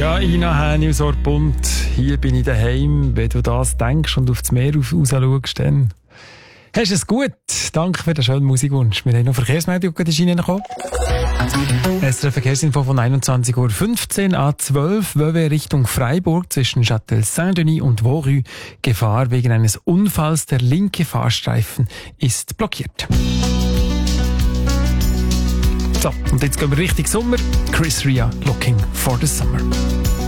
Ja, Ina Häni aus Orpund. Hier bin ich daheim. Wenn du das denkst und auf das Meer raus schaust, dann hast du es gut. Danke für den schönen Musikwunsch. Wir haben noch Verkehrsmeldungen reingekommen. Es ist eine Verkehrsinfo von 21.15 Uhr A12 Vevey Richtung Freiburg zwischen Châtel-Saint-Denis und Vaurus. Gefahr wegen eines Unfalls. Der linke Fahrstreifen ist blockiert. So, und jetzt gehen wir Richtung Sommer. Chris Rea, Looking for the Summer.